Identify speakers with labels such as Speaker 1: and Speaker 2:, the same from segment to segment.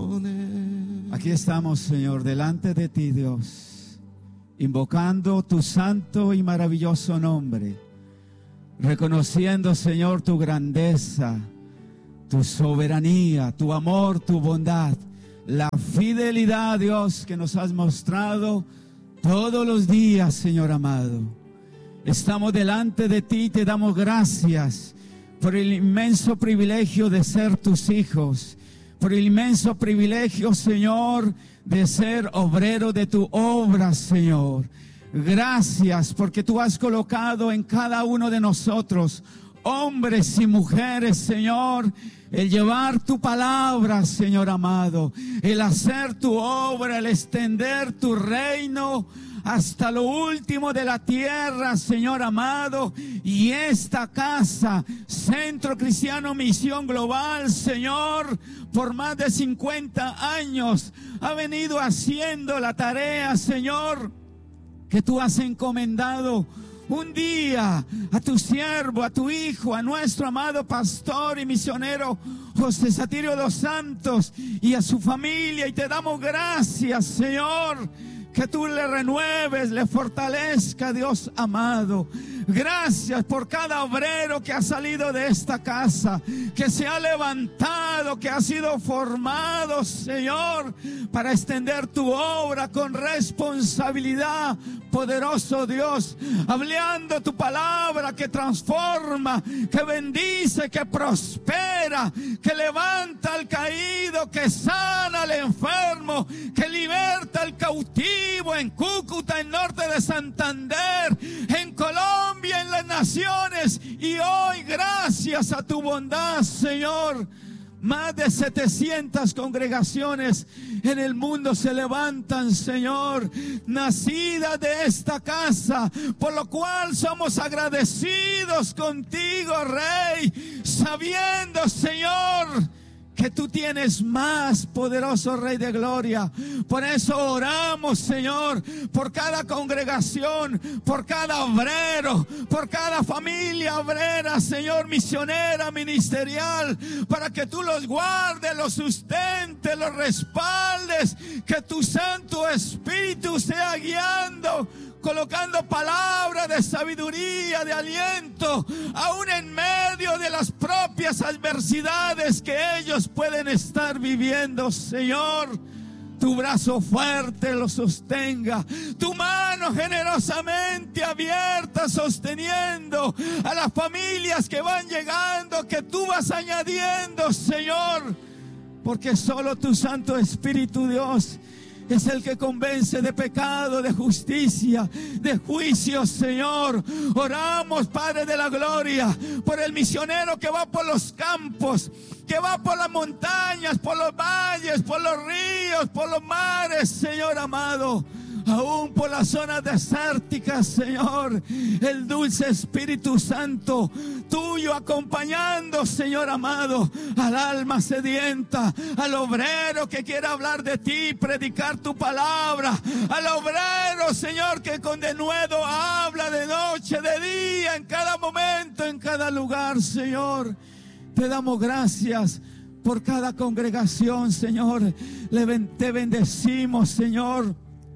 Speaker 1: Aquí estamos, Señor, delante de ti, Dios, invocando tu santo y maravilloso nombre, reconociendo, Señor, tu grandeza, tu soberanía, tu amor, tu bondad, la fidelidad, Dios, que nos has mostrado todos los días, Señor amado. Estamos delante de ti y te damos gracias por el inmenso privilegio de ser tus hijos, por el inmenso privilegio, Señor, de ser obrero de tu obra, Señor. Gracias porque tú has colocado en cada uno de nosotros, hombres y mujeres, Señor, el llevar tu palabra, Señor amado, el hacer tu obra, el extender tu reino hasta lo último de la tierra, Señor amado. Y esta casa, Centro Cristiano Misión Global, Señor, por más de 50 años ha venido haciendo la tarea, Señor, que tú has encomendado un día a tu siervo, a tu hijo, a nuestro amado pastor y misionero José Satirio dos Santos y a su familia. Y te damos gracias, Señor, que tú le renueves, le fortalezca, Dios amado. Gracias por cada obrero que ha salido de esta casa, que se ha levantado, que ha sido formado, Señor, para extender tu obra con responsabilidad. Poderoso Dios, hablando tu palabra que transforma, que bendice, que prospera, que levanta al caído, que sana al enfermo, que liberta al cautivo en Cúcuta, en norte de Santander, en Colombia, en las naciones. Y hoy, gracias a tu bondad, Señor, más de 700 congregaciones en el mundo se levantan, Señor, nacidas de esta casa, por lo cual somos agradecidos contigo, Rey, sabiendo, Señor, que tú tienes más, poderoso Rey de Gloria. Por eso oramos, Señor, por cada congregación, por cada obrero, por cada familia obrera, Señor, misionera, ministerial, para que tú los guardes, los sustentes, los respaldes, que tu Santo Espíritu sea guiando, colocando palabras de sabiduría, de aliento, aún en medio de las propias adversidades que ellos pueden estar viviendo, Señor. Tu brazo fuerte los sostenga, tu mano generosamente abierta sosteniendo a las familias que van llegando, que tú vas añadiendo, Señor, porque solo tu Santo Espíritu, Dios, es el que convence de pecado, de justicia, de juicio, Señor. Oramos, Padre de la Gloria, por el misionero que va por los campos, que va por las montañas, por los valles, por los ríos, por los mares, Señor amado, aún por las zonas desérticas, Señor. El dulce Espíritu Santo tuyo acompañando, Señor amado, al alma sedienta, al obrero que quiere hablar de ti, predicar tu palabra, al obrero, Señor, que con denuedo habla de noche, de día, en cada momento, en cada lugar, Señor. Te damos gracias por cada congregación, Señor. Te bendecimos, Señor,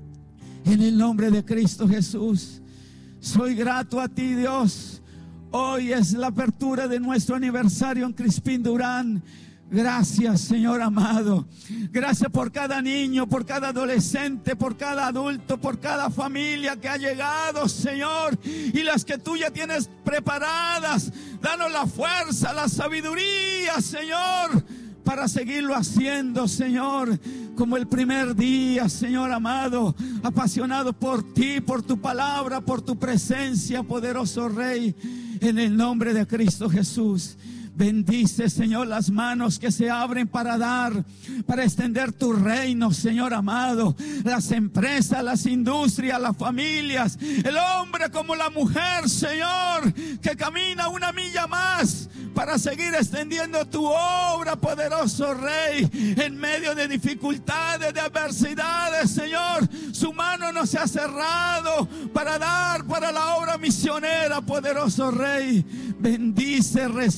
Speaker 1: en el nombre de Cristo Jesús. Soy grato a ti, Dios. Hoy es la apertura de nuestro aniversario en Crispín Durán. Gracias, Señor amado. Gracias por cada niño, por cada adolescente, por cada adulto, por cada familia que ha llegado, Señor, y las que tú ya tienes preparadas. Danos la fuerza, la sabiduría, Señor, para seguirlo haciendo, Señor, como el primer día, Señor amado, apasionado por ti, por tu palabra, por tu presencia, poderoso Rey, en el nombre de Cristo Jesús. Bendice, Señor, las manos que se abren para dar, para extender tu reino, Señor amado. Las empresas, las industrias, las familias, el hombre como la mujer, Señor, que camina una milla más para seguir extendiendo tu obra, poderoso Rey, en medio de dificultades, de adversidades, Señor. Su mano no se ha cerrado para dar para la obra misionera, poderoso Rey. Bendice, respalda,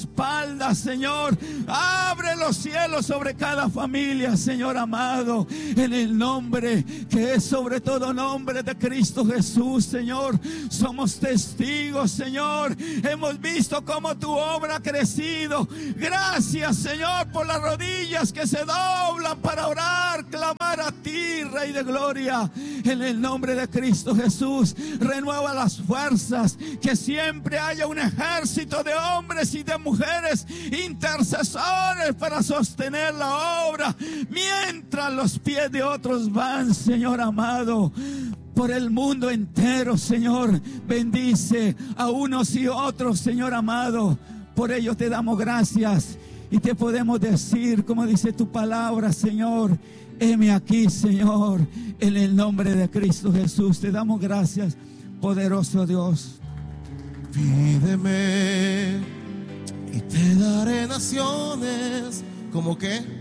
Speaker 1: espaldas, Señor. Abre los cielos sobre cada familia, Señor amado, en el nombre que es sobre todo nombre de Cristo Jesús, Señor. Somos testigos, Señor. Hemos visto cómo tu obra ha crecido. Gracias, Señor, por las rodillas que se doblan para orar, clamar a ti, Rey de Gloria. En el nombre de Cristo Jesús, renueva las fuerzas, que siempre haya un ejército de hombres y de mujeres intercesores para sostener la obra, mientras los pies de otros van, Señor amado, por el mundo entero, Señor. Bendice a unos y otros, Señor amado. Por ello te damos gracias y te podemos decir, como dice tu palabra, Señor: heme aquí, Señor, en el nombre de Cristo Jesús. Te damos gracias, poderoso Dios.
Speaker 2: Pídeme y te daré naciones. ¿Cómo qué?